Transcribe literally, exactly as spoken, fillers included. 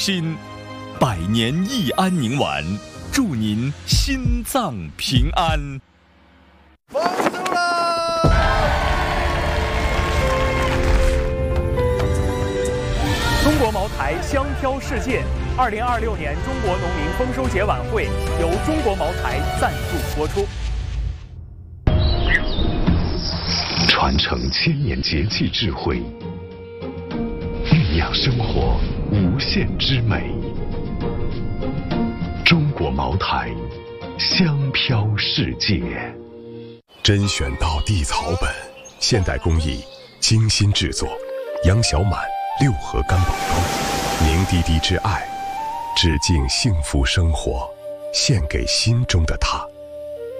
心，百年益安宁丸，祝您心脏平安。 放手啦！ 中国茅台香飘世界，二零二六年中国农民丰收节晚会由中国茅台赞助播出。 传承千年节气智慧，酝酿生活无限之美。中国茅台，香飘世界。 甄选到地草本，现代工艺，精心制作。杨小满六合干宝膏，凝滴滴之爱，致敬幸福生活，献给心中的他。